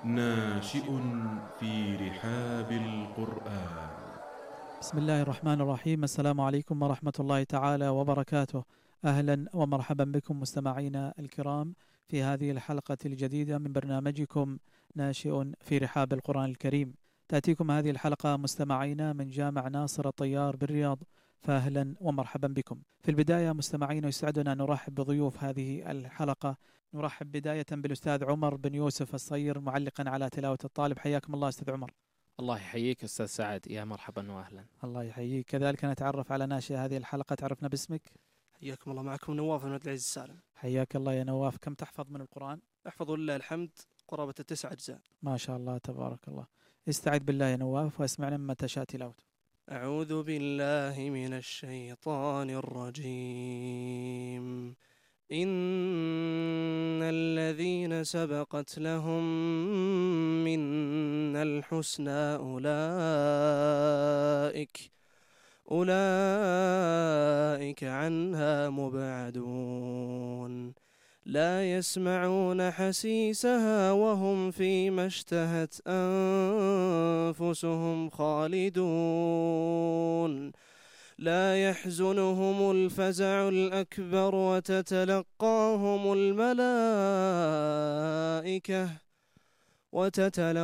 ناشئ في رحاب القرآن. بسم الله الرحمن الرحيم. السلام عليكم ورحمة الله تعالى وبركاته. أهلا ومرحبا بكم مستمعينا الكرام في هذه الحلقة الجديدة من برنامجكم ناشئ في رحاب القرآن الكريم. تأتيكم هذه الحلقة مستمعينا من جامع ناصر الطيار بالرياض، فأهلا ومرحبا بكم. في البداية مستمعينا يسعدنا أن نرحب بضيوف هذه الحلقة. نرحب بداية بالأستاذ عمر بن يوسف الصير معلقا على تلاوة الطالب. حياكم الله أستاذ عمر. الله يحييك أستاذ سعد، يا مرحبا وأهلا. الله يحييك. كذلك نتعرف على ناشئ هذه الحلقة. تعرفنا باسمك. حياكم الله، معكم نواف بن عبد العزيز السالم. حياك الله يا نواف. كم تحفظ من القرآن؟ أحفظ لله الحمد قرابة 9 أجزاء. ما شاء الله تبارك الله. استعذ بالله يا نواف واسمعنا مما تشاء تلاوته. أعوذ بالله من الشيطان الرجيم. إن الذين سبقت لهم منا الحسنى أولئك عنها مبعدون، لا يسمعون حسيسها وهم فيما اشتهت أنفسهم خالدون، لا يحزنهم الفزع الأكبر وتتلقاهم